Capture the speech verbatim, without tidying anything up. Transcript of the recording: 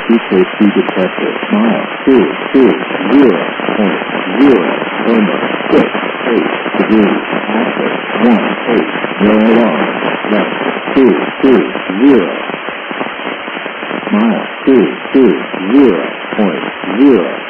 Suitcase key detector. Mile two two zero point zero. Almost six eight degrees. Access one eight. No alarm. Left two two zero. Mile two two zero point zero.